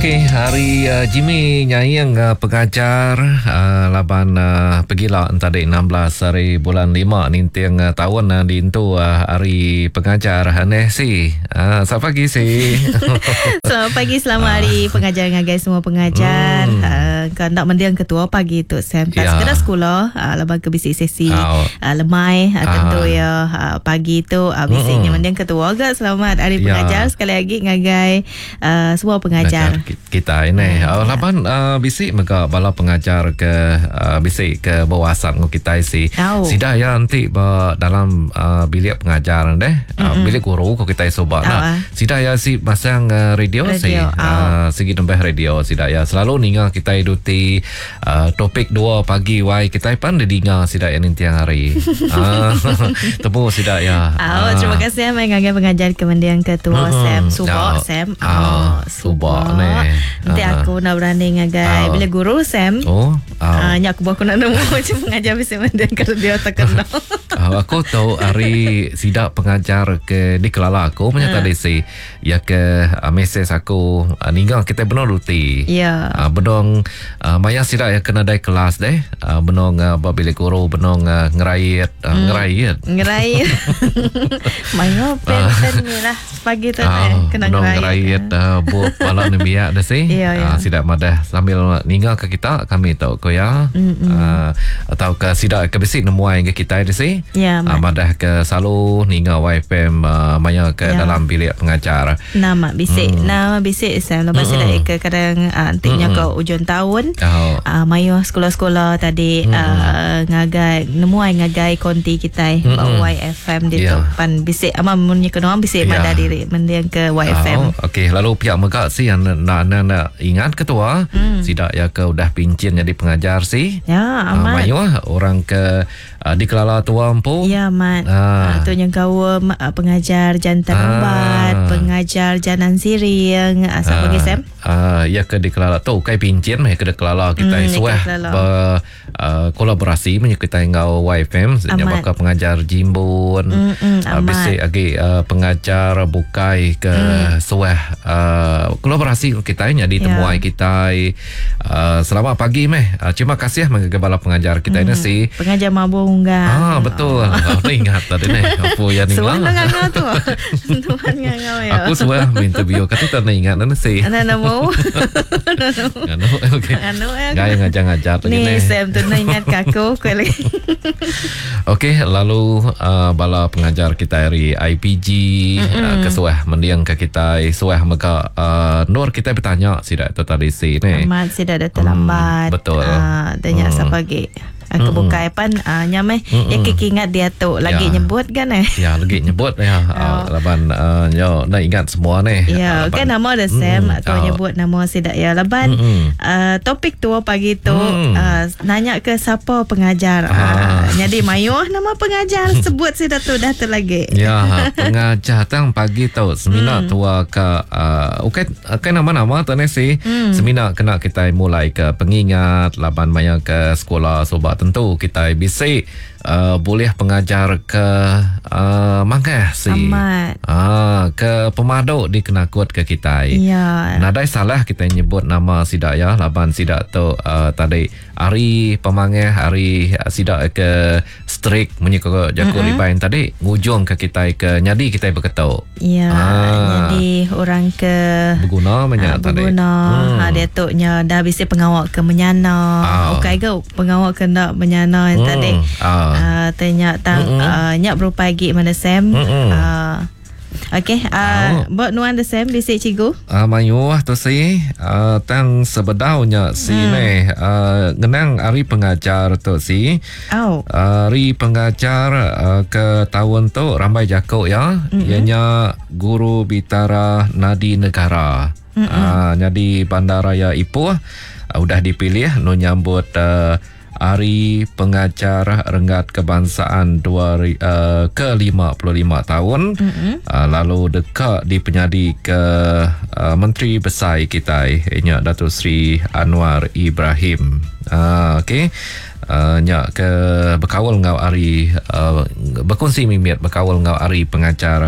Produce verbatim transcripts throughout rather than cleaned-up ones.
Okey, hari uh, Jimmy nyanyi yang uh, pengajar uh, laban uh, pergilah tadi enam belas hari bulan lima nintiang uh, tahun uh, di itu uh, hari pengajar aneh si. Uh, selamat pagi si. Selamat pagi, selamat hari pengajar ngagai semua pengajar. Hmm. Uh, kan nak mendiang ketua pagi tu Sam. Tak Ya. sekadar sekolah, uh, laban ke bisik sesi Oh. uh, lemai uh, tentu Ah. ya uh, pagi tu uh, bisiknya mendiang ketua agak selamat hari Ya. pengajar sekali lagi ngagai uh, semua pengajar. Pengajar kita ini uh, laban uh, bisik mega bala pengajar ke uh, bisik ke bawasan ko kita si Oh. sida ya nanti ba, dalam uh, bilik pengajar deh uh, bilik guru ko kita sobat Oh, nah ah. sida ya si masang uh, radio, Radio, si oh. uh, segi nembeh radio sida ya selalu ninga kita iduti uh, topik dua pagi wai kita pan dedinga sida ya nintiang hari uh, temu sida ya Oh, uh, terima kasih Mai ngagai pengajar kemendiang ketua Mm-mm. Sam Subak Oh. Sam. Ah, Subak ni. Nanti Ah. aku nak berani ngagai Ah. bila guru Sam. oh Ah, uh, nyak aku baku nak nemu macam pengajar bisa mendiang kerja dia tak kenal. Uh, aku tahu hari sidak pengajar ke di Kelala aku punya Ah. tadi si ya ke uh, mesej aku uh, ninggal kita benar ruti Ya. uh, benong uh, maya sidak ya kena dai kelas deh uh, benong uh, bilik guru benong uh, ngerayat uh, Hmm. ngerayat Ngerai. Mayo pen pen ni lah pagi tu uh, kena benong ngerai. ngerayat uh, buat balak ni biak dah si Ya, ya. uh, sidak madah sambil ninggal ke kita kami tahu ko ya uh, atau ke sidak ke besi nemuai ke kita dah si Ya, uh, Mat. madah ke selalu ninga Y F M uh, maya ke Ya. dalam bilik pengajar. Nama bisik, Hmm. nama bisik Sam. Lepas tu dah ke kadang uh, antiknya ke ujung tahun. Oh. Uh, mayo sekolah-sekolah tadi uh, ngagai nemuai ngagai konti kita eh, Mm-mm. Y F M di Ya. tu pan bisik ama munnya kena bisik Ya. mada diri mendiang ke Y F M. Oh, okey, lalu pihak megak si yang nak nak nak ingat ketua Hmm. sidak ya ke udah pincin jadi pengajar si. Ya, Uh, amat. mayu ah, orang ke uh, di Kelala tua empu. Ya, Mat. Ah. Ah. Tu yang kau uh, pengajar jantan Ah. umbat, pengajar janan siring. Ah, siapa lagi Sam? Uh, ya ke di Kelala tu kai pincin meh ke di Kelala kita Hmm, di suah Kelala. ber uh, kolaborasi menye kita ngau Y F M sebenarnya Amat. bakal pengajar jimbun Mm-mm, uh, amat. bisik lagi uh, pengajar bukai ke suah uh, kolaborasi kita nya di Ya. temuai kita uh, selamat pagi meh uh, terima kasih meh kepala pengajar kita ini si Pengajar mabuk unggang. ah betul aku ingat tadi nih apa yang Suan ingat ngangau tu. Tuan ngangau ya. aku suah interview kata tak ingat nanti si Ana namo. anu okey Anu eh. gaya ngajar-ngajar lagi Ni nih. Sam tu nak ingat kaku kau lagi. Okey, lalu uh, bala pengajar kita dari I P G uh, ke suah mendiang ke kita suah maka uh, Nur kita bertanya sidak tu tadi si ni. Amat sudah dah terlambat. Hmm, betul. Ah, tanya Hmm. siapa lagi. Aku buka pan uh, nyameh ya kekingat dia tu lagi Ya. nyebut kan eh. Ya, lagi nyebut ya. Uh, laban uh, yo nak ingat semua ni. Ya, Uh, kan laban- nama ada Sam Mm-mm. atau Ah. nyebut nama sidak ya laban. Mm-mm. Uh, topik tu pagi tu Mm. uh, nanya ke siapa pengajar. Ah. Uh, jadi mayuh nama pengajar sebut sidak tu dah tu lagi. Ya, pengajar tang pagi tu seminar tua ke uh, okay, okay nama-nama tu ni si seminar kena kita mulai ke pengingat laban maya ke sekolah sobat tentu kita bisik uh, boleh pengajar ke uh, mangga si Amat. ah ke pemaduk di kenakut ke kita. Ya. Nadai salah kita nyebut nama sidak ya laban sidak tu uh, tadi hari pemanggih hari uh, sidak ke strik menyiko jago mm-hmm. ribain tadi ngujung ke kita ke nyadi kita berketuk Ya, Ah. jadi orang ke berguna ah, banyak tadi berguna. Hmm. Dia tu nya dah bisa pengawal ke menyana. Ah. Okey ke pengawal ke nak menyana yang Hmm. tadi. Ah. Ah, tanya tang Mm-mm. ah, nyak berupa lagi mana Sam. Mm-mm. Ah. Okey, ah Oh. buat nuan de Sam bisik cikgu. Uh, mayu tu si uh, tang sebedaunya si Hmm. ni uh, ngenang hari pengajar tu si Au. hari pengajar uh, ke tahun tu ramai jakok ya mm-hmm. ianya guru bitara nadi negara mm-hmm. uh, jadi Bandaraya Ipoh uh, udah dipilih no nyambut uh, Hari Pengajar Renggat Kebangsaan dua, uh, ke lima puluh lima tahun mm-hmm. uh, lalu dekat di penyadi ke uh, Menteri Besar kita ianya Datuk Seri Anwar Ibrahim. Uh, okey. Uh, nyak ke berkawal ngau hari uh, berkongsi mimit berkawal ngau hari pengajar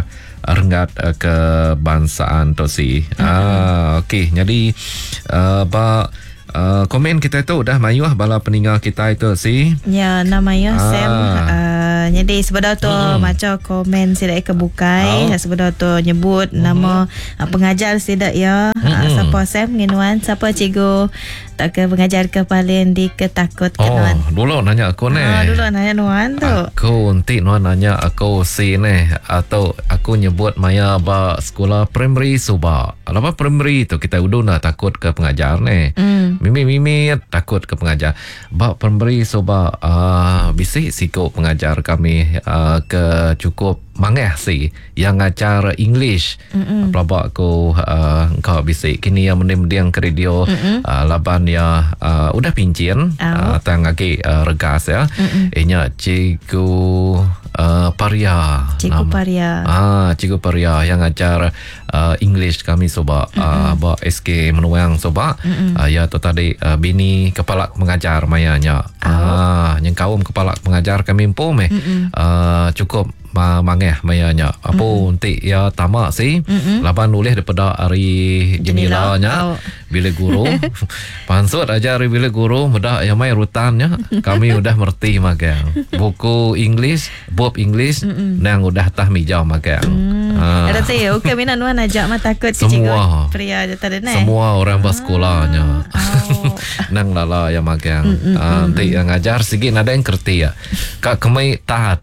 rengat uh, kebangsaan tu si. Mm-hmm. Ah, okey. Jadi uh, ba uh, komen kita tu dah mayu lah bala peninggal kita itu si. Ya, namanya Ah. Sam. Uh, jadi sebenarnya tu Mm-mm. macam komen sidak kebukai. Oh. Sebenarnya tu nyebut mm-hmm. nama uh, pengajar sidak ya. Uh, siapa Sam nginuan, siapa cikgu tak ke pengajar kepalin di ketakut Oh, kenuan. dulu nanya aku ni. Ah, dulu nanya nuan tu. Aku nanti nuan nanya aku si ni atau aku nyebut maya ba sekolah primary suba. Apa primary tu kita udah nak takut ke pengajar ni. Mm. Mimi mimi takut ke pengajar. Ba primary suba uh, bisik siko pengajar kami uh, ke cukup mangeh si yang ajar English. Pelabak aku uh, kau bisik kini yang mendiang ke radio uh, laban ya uh, udah pincin uh, tang lagi uh, regas ya. Inya cikgu uh, Paria. Cikgu Paria. Ah, cikgu Paria yang ajar uh, English kami soba uh, ba S K Menuang soba. Uh, ya tu tadi uh, bini kepala mengajar mayanya. Ah, yang kaum kepala mengajar kami pun meh uh, cukup ma mangeh mayanya. Apa nanti ya tamak si. Laban nulis daripada hari jenilanya bila guru. Pansut aja hari bila guru mudah yang mai rutannya. Kami udah merti magang. Buku English, Bob English nang udah tah mijau magang. Ah. Ada saya, okey mina nuan ajak mah takut ke Semua. cikgu Pria je tadi ni. Semua orang bersekolahnya. Oh. Nang lala yang magang. Uh, nanti yang ngajar sikit ada yang kerti ya. Kak kemai tahat.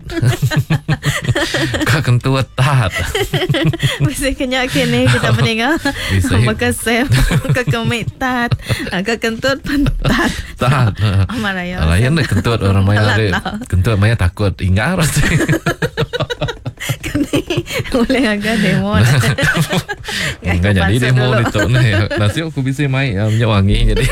Kak kentut tahat. Mesti kenyak kini kita mendengar. Bisa. Maka saya ke kemitat, ke kentut pentat. Tahat. Amarah ya. Lain deh kentut orang maya Alah, deh. lah. Kentut maya takut ingar. Kini boleh agak demo. Enggak jadi demo itu nih. Nasi aku bisa main uh, minyak wangi jadi.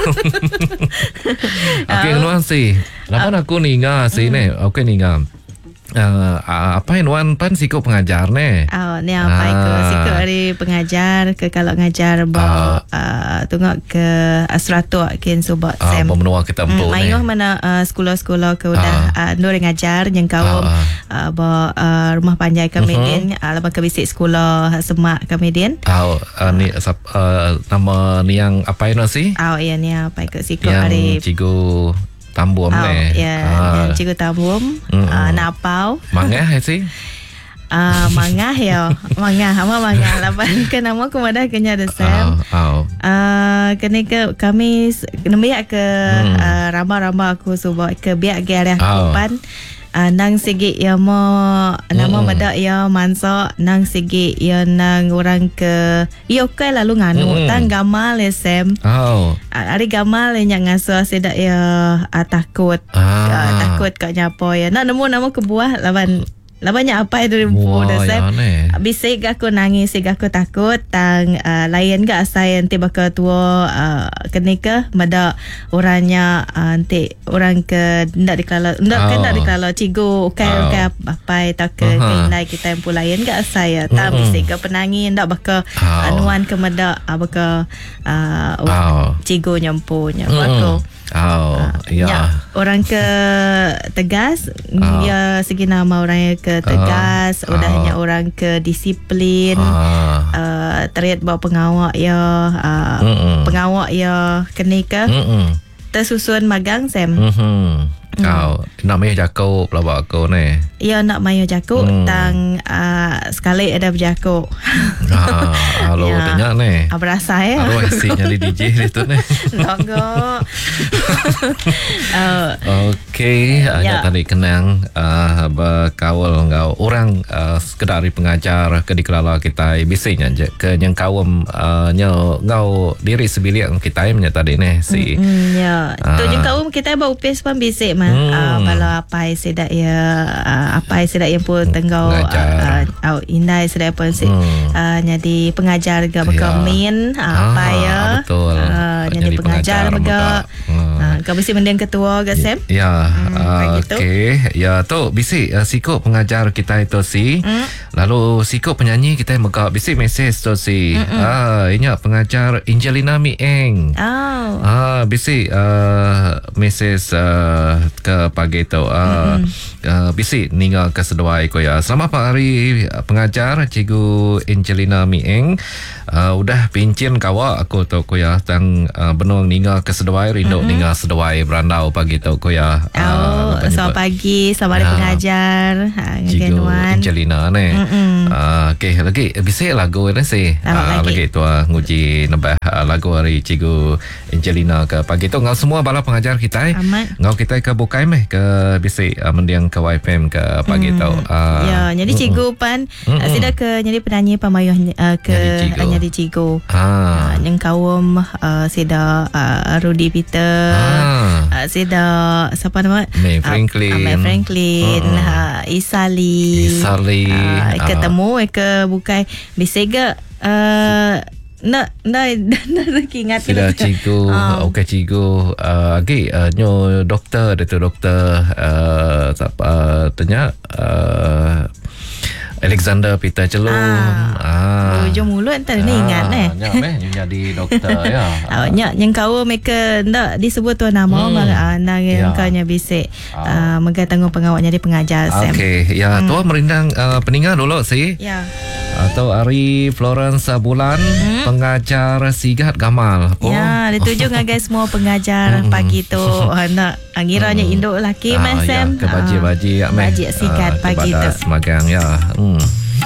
Okey, nuan si. Lapan aku ninga si ni. Okey ninga. Uh, apa yang nuan pan siko pengajar ni? Oh, ni apa itu? Sikap hari pengajar ke kalau ngajar bawa uh, tengok ke asrato kin sobat Ah, Sam. pemenua kita empuk Hmm, ni. mayuh mana uh, sekolah-sekolah ke udah uh, nur ngajar yang kau Ah, ah. uh, bawa uh, rumah panjai kami Mhm. din uh, lepas ke bisik sekolah semak kami din. Oh, uh, ni sap, uh, nama ni yang apa yang si? Oh, iya ni apa ikut sikap Yang hari cikgu Tambum oh, ni. ya, Ah. yang cikgu Tambum Mm-mm. uh, napau. Mangah si? Ah, uh, mangah ya. Mangah, apa mangah. Lapan ke nama aku madah kenya ada Sam. Oh, oh. Uh, kena ke kami nembiak ke Hmm. uh, rama-rama aku subuh ke biak ke area Oh. kupan uh, nang segi ya mo nama Hmm. madak ya manso nang segi ya nang orang ke yo ke lalu nganu Hmm. tang gamal ya Sam. Oh. Uh, hari gamal ya yang ngasuh sedak ya uh, takut Ah. uh, takut kat nyapo ya nak nemu nama ke buah lawan lawannya apa itu Wah, dah Sam. ya ni. Bisik aku nangis, aku takut tang uh, lain gak saya nanti bakal tua uh, kena ke mada orangnya uh, nanti orang ke ndak dikelala ndak kan Oh. ndak dikelala cigo okay Oh. okay apa tak ke Aha. kena kita yang lain gak saya tak Mm-mm. bisik ke penangis ndak bakal Oh. anuan ke mada uh, bakal uh, Oh. cigo nyampunya Mm-mm. aku Oh, Ya, ya. orang ke tegas, Ah. ya segi nama orang ke tegas, Ah. udahnya Ah. orang ke disiplin, Ah. uh, terlihat bawa pengawak ya, uh, Mm-mm. pengawak ya kena ke Mm-mm. tersusun magang Sam. Mhm. Kau namanya Jakob lah aku ni. Ya nak mayu jakuk Hmm. tang uh, sekali ada berjakuk. Ah, halo Ya. tanya ni. Apa rasa ya? Halo isi nyari D J itu ni. Logo. uh, Okey, hanya Ya. tadi kenang uh, berkawal ngau orang uh, sekedar pengajar ke di kelala kita bisanya je ke yang kaum uh, nyo ngau diri sebilik kita nya tadi ni si. mm, ya. Ah. Tu je kau kita bawa upis pun bisik mah. Hmm. Uh, kalau apa sedak ya uh, apa sedak yang pun tenggau Pengajar. uh, uh, indai sedak pun si Hmm. uh, jadi pengajar ga Ya. berkemin uh, apa Ah, ya. betul. Uh, jadi pengajar pengajar juga. muda. Hmm. Uh, kau mesti mendiang ketua ke Sam? Ya, Hmm, uh, begitu. okey. Ya, tu bisik uh, sikut pengajar kita itu si. Hmm. Lalu sikut penyanyi kita megak bisik mesej tu si. Ah, ini pengajar Angelina Mieng. Oh. Ah, bisik uh, mesej uh, ke pagi tu. Uh, uh, bisik ninga ke seduai ko ya. Selamat hari pengajar Cikgu Angelina Mieng. Uh, udah pincin kawa aku tu ko ya tang uh, benung ninga ke seduai rindu mm-hmm. ninga seduai berandau pagi tu ko ya. Oh, uh, selamat pagi, selamat hari ya. Pengajar. Ha, Cikgu Angelina ni. Uh, okay, lagi bisik lagu ni si. Uh, lagi. lagi tu uh, nguji nambah uh, lagu hari Cikgu Angelina ke pagi tu. Ngau semua bala pengajar kita. Amat. Ngau kita ke bukai meh ke bisik uh, mendiang ke Y F M ke pagi mm. tu. Uh, ya, jadi Cikgu mm-mm. pan uh, sida ke jadi penyanyi pamayuh uh, ke nyadi Cikgu. Ah. Uh, yang kawum uh, sida uh, Rudy Peter. Ah. Uh, sida siapa nama? May Franklin. Uh, May Franklin. Uh, uh, Isali. Isali. Uh, ketemu uh. ke bukai bisik ke uh, nak nak nak ingat sila Cikgu um. okey Cikgu uh, agi uh, nyo doktor itu doktor uh, apa tanya uh, Alexander Peter Celung. Ah. ah. Jom mulut entah ni ingat eh. Nyak meh jadi doktor ya. Ah nyak yang kau mereka ndak disebut tuan nama hmm. ah nang yang kau nya bisik ah megai tanggung pengawal jadi pengajar Sam. Okey, ya hmm. tu merindang uh, peninggal dulu sih. Ya. Atau Ari Florence Bulan hmm. pengajar Sigat Gamal. Oh. Ya, dituju ngagai semua pengajar hmm. pagi tu nak angiranya hmm. induk laki ah, Mas Sam. Ya, ke baji-baji ya meh. Baji Sigat uh, pagi tu. Magang ya. Hmm.